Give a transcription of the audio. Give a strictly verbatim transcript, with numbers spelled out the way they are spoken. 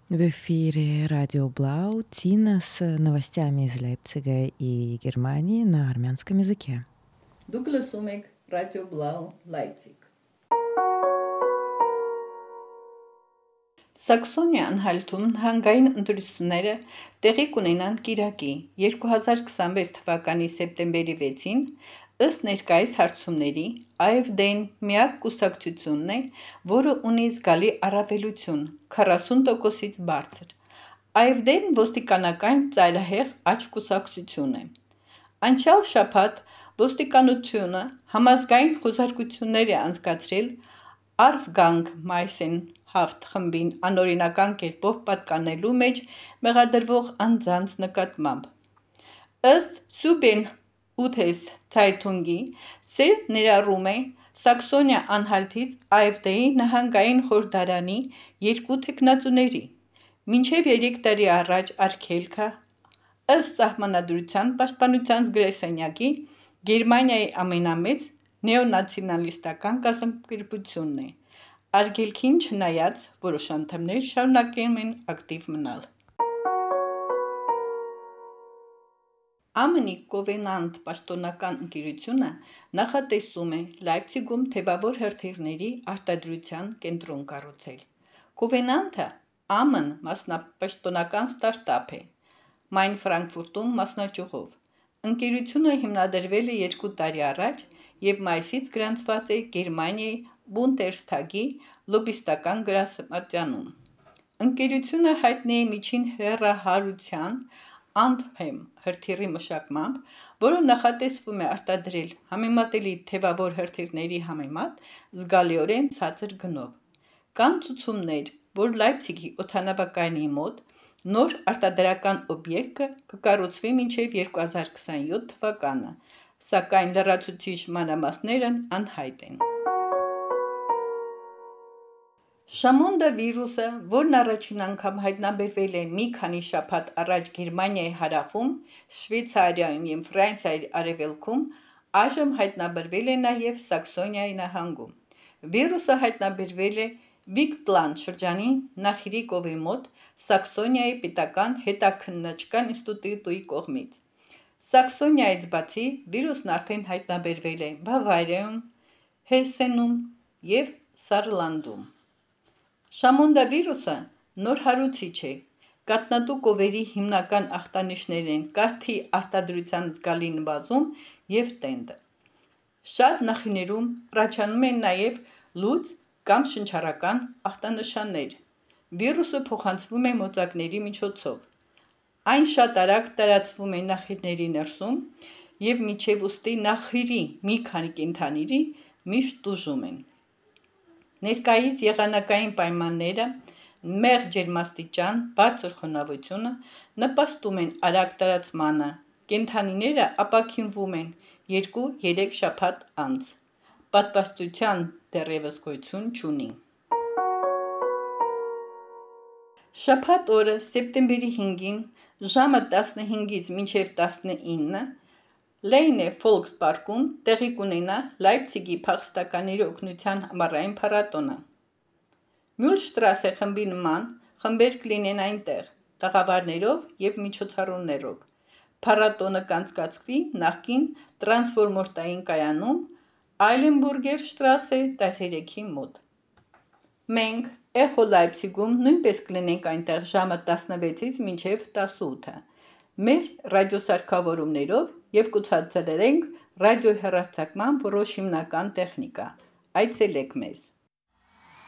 В эфире Радио Блау, Тина с новостями из Лейпцига и Германии на армянском языке. Դուք լսում եք Radio Blau Leipzig. Սաքսոնիա անհալթում հանգային ընտրությունները տեղի կունենան Կիրակի երկու հազար քսանվեց թվականի սեպտեմբերի վեցին, ըստ ներկայիս հարցումների A F D-ն միակ կուսակցությունն է, որը ունի զգալի առավելություն քառասուն տոկոսից բարձր։ A F D-ն ոստիկանական ծայրահեղ աճ կուսակցություն է։ Անցյալ շաբաթ ոստիկանությունը համազգային խոզարկություններ է անցկացրել Արվգանգ Մայսեն Հաֆտ խմբին անօրինական կերպով պատկանելու մեջ մեղադրվող անձանց նկատմամբ։ Ըստ Սուբեն Ութես Ցայթունգի, սեր ներառում է Սաքսոնիա անհալթից A F D-ի նահանգային խորհրդարանի երկու թեկնածուների։ Մինչև երեք տարի առաջ արգելքը ըստ սահմանադրության պաշտպանության զգրասենյակի Գերմանիայի ամենամեծ նեոնացիոնալիստական կազմակերպությունն է։ Արգելքին չնայած որոշ անդամներ շարունակում են ակտիվ մնալ։ A M N-ի Կովենանտ պաշտոնական ընկերությունը նախատեսում է Լայպցիգում թևավոր հրթիռների արտադրության կենտրոն կառուցել։ Կովենանտը A M N մասնապաշտոնական ստարտափ է, Մայն Ֆրանկֆուրտում մասնաճյուղով։ Ընկերությունը հիմնադրվել է երկու տարի առաջ եւ մայիսից գրանցված է Գերմանիայի Բունդեսթագի լոբիստական գրասենյակում։ Ընկերությունը հայտնի է միջին հեռահարության Anthem հրթիռի մշակմամբ, որը նախատեսվում է արտադրել համեմատելի թևավոր հրթիռների համեմատ զգալիորեն ցածր գնով։ Կան ցուցումներ, որ Լայպցիգի օդանավակայանի մոտ նոր արտադրական օբյեկտը կկառուցվի մինչև երկու հազար քսանյոթ թվականը, սակայն լրացուցիչ մանրամասներն անհայտ են։ Շամոնդա վիրուսը, որն առաջին անգամ հայտնաբերվել է մի քանի շաբաթ առաջ Գերմանիայի հարավում, Շվեյցարիայում և Ֆրանսիայի արևելքում, այժմ հայտնաբերվել է նաև Սաքսոնիայի նահանգում։ Վիրուսը հայտնաբերվել է Վիգտլանդ շրջանի Նախիրիկովի մոտ Սաքսոնիայի պետական հետաքննչական ինստիտուտի կողմից։ Սաքսոնիայից բացի վիրուսն արդեն հայտնաբերվել է Բավարիայում, Հեսենում և Սարլանդում։ Շամոնդա վիրուսը նոր հարուցիչ է։ Կաթնատու կովերի հիմնական ախտանիշներն են կաթի արտադրության զգալի նվազում և տենդը։ Շատ նախիներում առաջանում են նաև լուծ կամ շնչառական ախտանշաններ։ Վիրուսը փոխանցվում է մոծակների միջոցով։ Այն շատ արագ տարածվում է նախիրների ներսում և մինչև ուստի նախիրի մի քանի կենդանիների միշտ տուժում են։ Ներկայիս եղանակային պայմանները, մեղ ջերմաստիճան, բարձր խոնավությունը նպաստում են արագ տարածմանը, կենդանիները ապաքինվում են երկու-երեք շաբաթ անց։ Պատվաստության դեռևս գոյություն չունի։ Շաբաթ օրը սեպտեմբերի հինգին ժամը տասնհինգից մինչև տասնինը Լեյնե Ֆոլքսպարկում տեղի կունենա Լայպցիգի փախստականների օգնության ամառային փառատոնը։ Մյուլշտրասե խմբի նման խմբեր կլինեն այնտեղ, տաղավարներով և միջոցառումներով։ Փառատոնը կանցկացվի նախկին տրանսֆորմատային կայանում Այլենբուրգեր շտրասե տասներեքի մոտ։ Մենք Էխո Լայպցիգում նույնպես կլինենք այնտեղ ժամը տասնվեցից մինչև տասնութը։ Մեր ռադիոսարքավորումներով և կցուցադրենք ռադիոհեռարձակման որոշ հիմնական տեխնիկա։ Այցելեք մեզ։